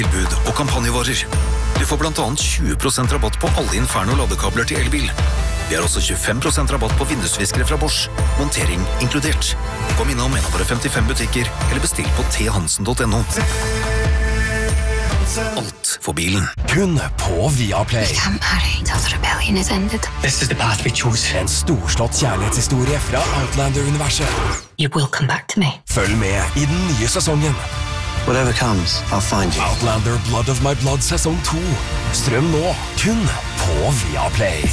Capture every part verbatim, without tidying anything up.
Tilbud og kampanjevarer. Du får blant annet tjue prosent rabatt på alle Inferno ladekabler til elbil. Vi har også tjuefem prosent rabatt på vindusviskere fra Bosch. Montering inkludert. Kom innom en av våre femtifem butikker, eller bestill på t hansen punktum no. Alt for bilen. Kun på Viaplay. Can't marry until the rebellion is ended. This is the path we choose. En storslått kjærlighetshistorie fra Outlander-universet. You will come back to me. Følg med i den nye sesongen. Whatever comes, I'll find you. Outlander Blood of My Blood sesong to. Strøm nå, kun på Viaplay.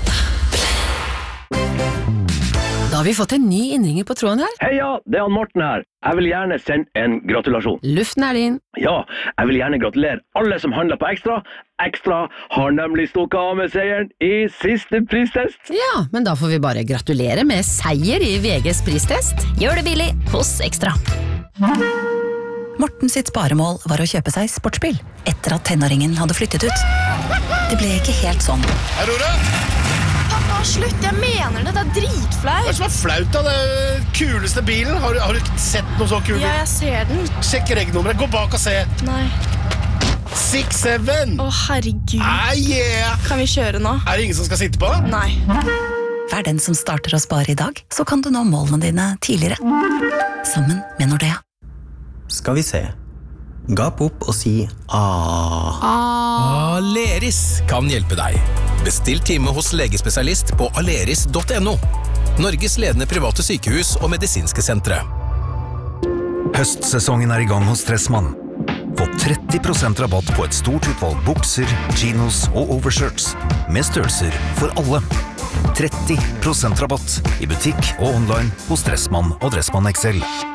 Da har vi fått en ny innringer på tråden her. Heia, det er han Morten her. Jeg vil gjerne sende en gratulasjon. Luften er din. Ja, jeg vil gjerne gratulere alle som handler på Ekstra. Ekstra har nemlig stukket av med seieren i siste pristest. Ja, men da får vi bare gratulere med seier i V G's pristest. Gjør det billig hos Ekstra. Morten sitt sparemål var å kjøpe seg sportsbil, etter at tenåringen hadde flyttet ut. Det ble ikke helt sånn. Aurora! Pappa, slutt, jeg mener det, det er dritflaut. Hva er det som er flaut da? Det kuleste bilen? Har du, har du sett noe så kul bil? Ja, jeg ser den. Sjekk regnummeret, gå bak og se. Nei. seks syv. Å, herregud. Ah, yeah. Kan vi kjøre nå? Er det ingen som skal sitte på? Nei. Vær den som starter å spare i dag, så kan du nå målene dine tidligere. Sammen med Nordea. Skal vi se. Gap opp og si ah. Aleris kan hjelpe deg. Bestill time hos legespesialist på aleris punktum no. Norges ledende private sykehus og medisinske sentre. Høstsesongen er i gang hos Stressmann. Få tretti prosent rabatt på et stort utvalg bukser, chinos og overshirts. Med størrelser for alle. tretti prosent rabatt i butikk og online hos Stressmann og Dressmann X L.